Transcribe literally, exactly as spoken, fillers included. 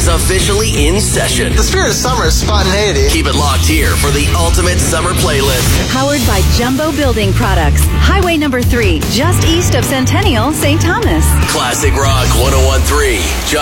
is officially in session. The spirit of summer is spontaneity. Keep it locked here for the ultimate summer playlist. Powered by Jumbo Building Products. Highway number three, just east of Centennial, Saint Thomas. Classic Rock one oh one three.